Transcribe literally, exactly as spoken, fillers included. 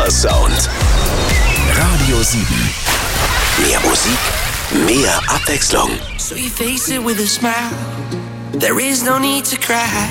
Sound. Radio sieben. Mehr Musik, mehr Abwechslung. So you face it with a smile. There is no need to cry.